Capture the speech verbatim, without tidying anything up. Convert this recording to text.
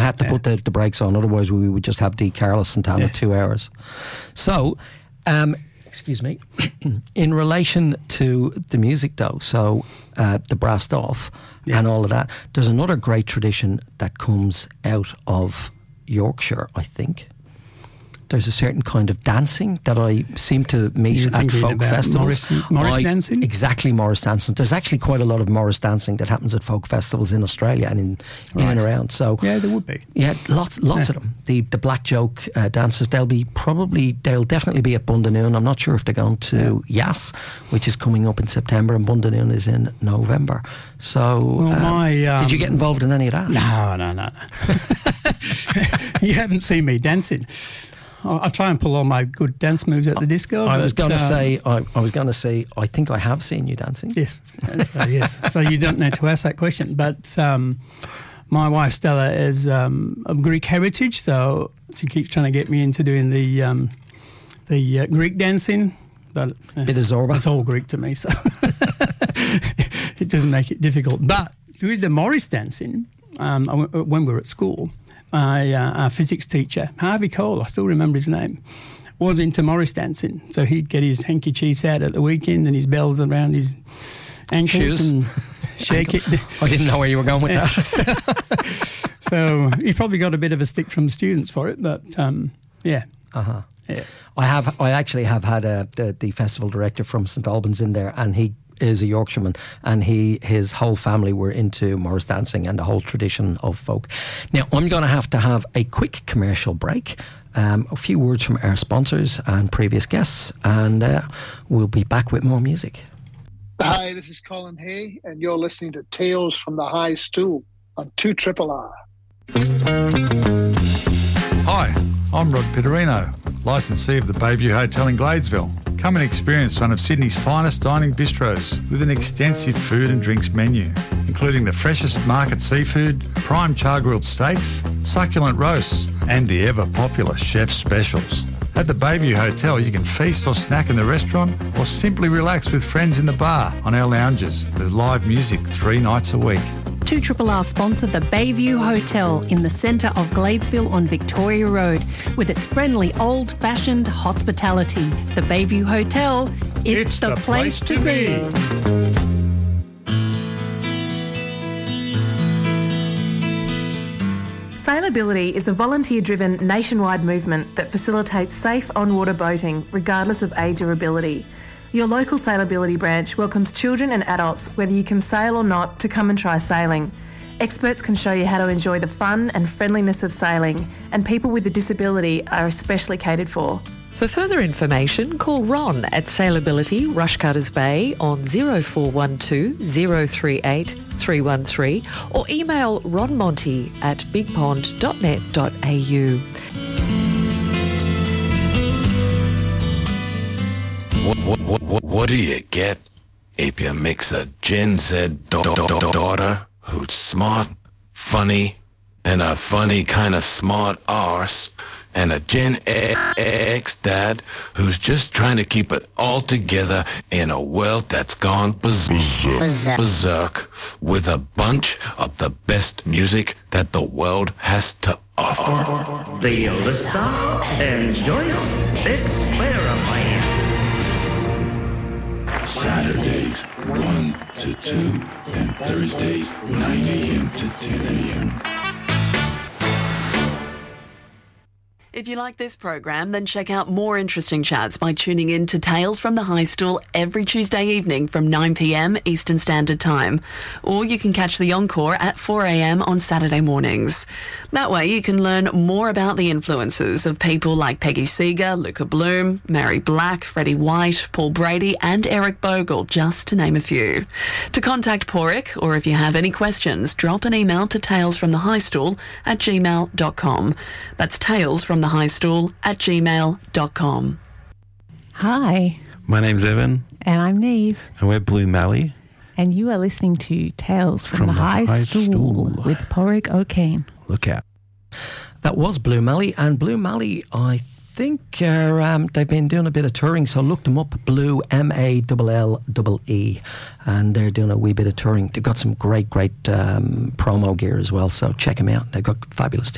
had to yeah. put the, the brakes on, otherwise we would just have the Carlos Santana yes. two hours. So, um, excuse me, in relation to the music though, so uh, the Brassed Off yeah. and all of that, there's another great tradition that comes out of Yorkshire, I think. There's a certain kind of dancing that I seem to meet You're at folk festivals. Morris, Morris I, dancing? Exactly, Morris dancing. There's actually quite a lot of Morris dancing that happens at folk festivals in Australia and in, right. in and around. So yeah, there would be. Yeah, lots lots yeah. of them. The the Black Joke uh, dances, they'll be probably, they'll definitely be at Bundanoon. I'm not sure if they're going to yeah. Yass, which is coming up in September, and Bundanoon is in November. So, well, um, my, um, did you get involved in any of that? No, no, no. You haven't seen me dancing. I try and pull all my good dance moves at the disco. I was going to um, say, I, I was going to say, I think I have seen you dancing. Yes, so, yes. So you don't need to ask that question. But um, my wife Stella is um, of Greek heritage, so she keeps trying to get me into doing the um, the uh, Greek dancing. But uh, bit of Zorba. It's all Greek to me, so it doesn't make it difficult. But with the Morris dancing, um, I w- when we were at school. My uh, our physics teacher, Harvey Cole, I still remember his name, was into Morris dancing. So he'd get his handkerchiefs out at the weekend and his bells around his ankles Shoes. and shake it. I didn't know where you were going with that. So he probably got a bit of a stick from students for it, but um, yeah. Uh-huh. Yeah. I have. I actually have had a, the, the festival director from St Albans in there, and he is a Yorkshireman, and he his whole family were into Morris dancing and the whole tradition of folk. Now, I'm going to have to have a quick commercial break, um, a few words from our sponsors and previous guests, and uh, we'll be back with more music. Hi, this is Colin Hay, and you're listening to Tales from the High Stool on two Triple R. Hi, I'm Rod Pitterino, licensee of the Bayview Hotel in Gladesville. Come and experience one of Sydney's finest dining bistros with an extensive food and drinks menu, including the freshest market seafood, prime char-grilled steaks, succulent roasts, and the ever-popular chef's specials. At the Bayview Hotel, you can feast or snack in the restaurant or simply relax with friends in the bar on our lounges with live music three nights a week. two R R sponsor the Bayview Hotel in the centre of Gladesville on Victoria Road with its friendly old-fashioned hospitality. The Bayview Hotel, it's, it's the, the place, place to be. Sailability is a volunteer-driven nationwide movement that facilitates safe on-water boating regardless of age or ability. Your local Sailability branch welcomes children and adults, whether you can sail or not, to come and try sailing. Experts can show you how to enjoy the fun and friendliness of sailing, and people with a disability are especially catered for. For further information, call Ron at Sailability Rushcutters Bay on zero four one two, zero three eight, three one three or email ronmonty at bigpond dot net dot a u. What, what, what, what, what do you get if you mix a Gen Z da- da- da- daughter who's smart, funny, and a funny kind of smart arse, and a Gen X dad who's just trying to keep it all together in a world that's gone berserk, berserk with a bunch of the best music that the world has to offer? The Yoda Star, and join us this Clarify. Saturdays, one to two, and Thursdays, nine a.m. to ten a.m. If you like this program, then check out more interesting chats by tuning in to Tales from the High Stool every Tuesday evening from nine p.m. Eastern Standard Time. Or you can catch the encore at four a.m. on Saturday mornings. That way you can learn more about the influences of people like Peggy Seeger, Luca Bloom, Mary Black, Freddie White, Paul Brady and Eric Bogle, just to name a few. To contact Porrick, or if you have any questions, drop an email to talesfromthehighstool at gmail dot com. That's Tales from the High Stool at gmail dot com. Hi. My name's Evan. And I'm Neve. And we're Blue Mally. And you are listening to Tales from, from the, the High, High Stool, Stool with Porrick O'Kane. Look out. That was Blue Mally. And Blue Mally, I think are, um, they've been doing a bit of touring, so look them up. Blue, M A L L E E. And they're doing a wee bit of touring. They've got some great, great um, promo gear as well, so check them out. They've got fabulous